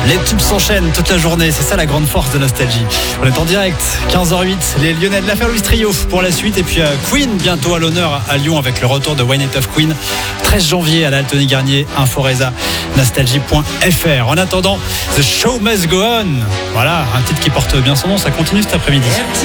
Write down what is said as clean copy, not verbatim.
Les tubes s'enchaînent toute la journée, c'est ça la grande force de Nostalgie. On est en direct, 15h08, les Lyonnais de l'affaire Louis Trio pour la suite. Et puis Queen bientôt à l'honneur à Lyon avec le retour de Wine It of Queen. 13 janvier à l'Altony Garnier, Inforesa, nostalgie.fr. En attendant, The Show Must Go On. Voilà, un titre qui porte bien son nom, ça continue cet après-midi.